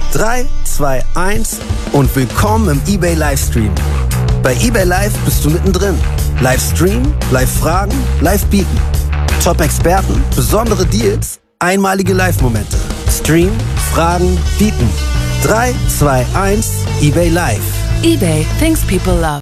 3, 2, 1 und willkommen im eBay Livestream. Bei eBay Live bist du mittendrin. Livestream, Live-Fragen, Live-Bieten. Top-Experten, besondere Deals, einmalige Live-Momente. Stream, Fragen, Bieten. 3, 2, 1, eBay Live. eBay, things people love.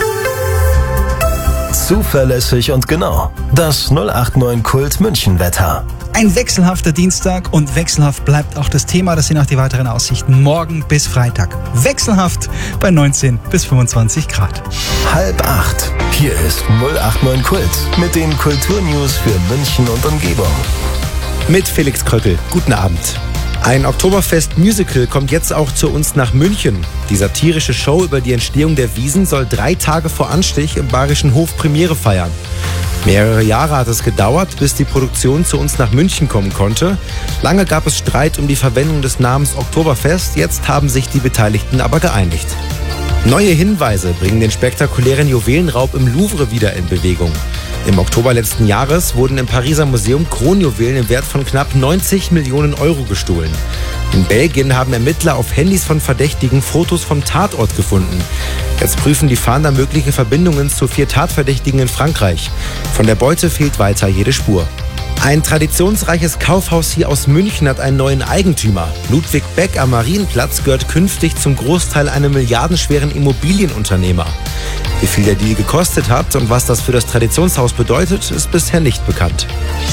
Zuverlässig und genau. Das 089 Kult München Wetter. Ein wechselhafter Dienstag und wechselhaft bleibt auch das Thema. Das sind auch die weiteren Aussichten morgen bis Freitag. Wechselhaft bei 19 bis 25 Grad. 7:30. Hier ist 089 Kult mit den Kulturnews für München und Umgebung. Mit Felix Kröckel. Guten Abend. Ein Oktoberfest-Musical kommt jetzt auch zu uns nach München. Die satirische Show über die Entstehung der Wiesn soll 3 Tage vor Anstich im Bayerischen Hof Premiere feiern. Mehrere Jahre hat es gedauert, bis die Produktion zu uns nach München kommen konnte. Lange gab es Streit um die Verwendung des Namens Oktoberfest, jetzt haben sich die Beteiligten aber geeinigt. Neue Hinweise bringen den spektakulären Juwelenraub im Louvre wieder in Bewegung. Im Oktober letzten Jahres wurden im Pariser Museum Kronjuwelen im Wert von knapp 90 Millionen Euro gestohlen. In Belgien haben Ermittler auf Handys von Verdächtigen Fotos vom Tatort gefunden. Jetzt prüfen die Fahnder mögliche Verbindungen zu 4 Tatverdächtigen in Frankreich. Von der Beute fehlt weiter jede Spur. Ein traditionsreiches Kaufhaus hier aus München hat einen neuen Eigentümer. Ludwig Beck am Marienplatz gehört künftig zum Großteil einem milliardenschweren Immobilienunternehmer. Wie viel der Deal gekostet hat und was das für das Traditionshaus bedeutet, ist bisher nicht bekannt.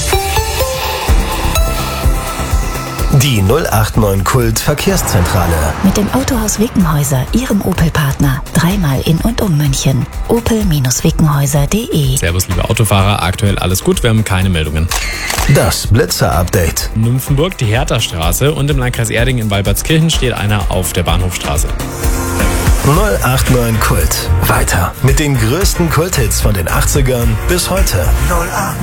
Die 089 Kult Verkehrszentrale. Mit dem Autohaus Wickenhäuser, Ihrem Opel-Partner. 3-mal in und um München. opel-wickenhäuser.de. Servus, liebe Autofahrer. Aktuell alles gut, wir haben keine Meldungen. Das Blitzer-Update. Nymphenburg, die Hertha-Straße und im Landkreis Erding in Walbertskirchen steht einer auf der Bahnhofstraße. 089 Kult. Weiter mit den größten Kulthits von den 80ern bis heute. 089.